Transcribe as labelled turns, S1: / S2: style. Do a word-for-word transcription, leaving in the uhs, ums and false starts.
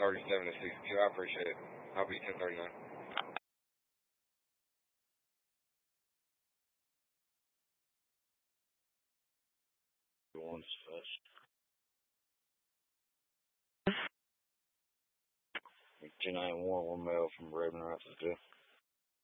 S1: thirty-seven to sixty-two. I appreciate it. I'll be ten thirty-nine.
S2: One first. Two nine one, one mail from Raven Rifles, too.